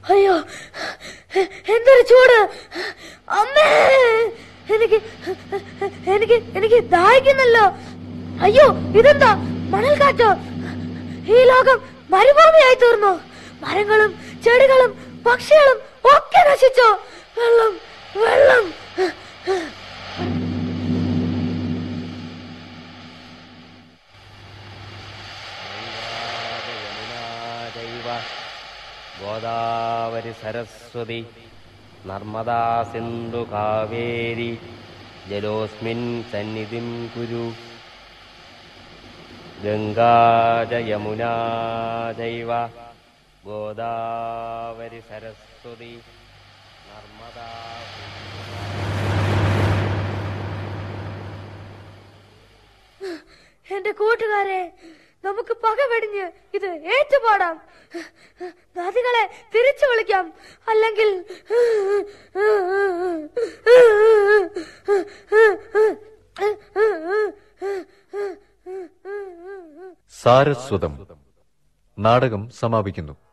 അയ്യോ, എന്തൊരു ചൂട് അമ്മേ! എനിക്ക് എനിക്ക് എനിക്ക് ദാഹിക്കുന്നല്ലോ. അയ്യോ, ഇതെന്താ മണൽ കാറ്റോ? ഈ ലോകം മരുഭൂമിയായി തീർന്നു. മരങ്ങളും ചെടികളും പക്ഷികളും ഒക്കെ നശിച്ചോ. വെള്ളം വെള്ളം. ഗോദാവരി സരസ്വതി നർമ്മദാ സിന്ധു കാവേരി ജലോസ്മിൻ സന്നിധിം കുരു. ഗംഗാ യമുനാ ചൈവ ഗോദാവരി സരസ്വതി നർമ്മദാ. എന്റെ കൂട്ടുകാരെ, നമുക്ക് പക വെടിഞ്ഞ് ഇത് ഏറ്റുപാടാം. നദികളെ തിരിച്ചു വിളിക്കാം. അല്ലെങ്കിൽ സാരസ്വതം നാടകം സമാപിക്കുന്നു.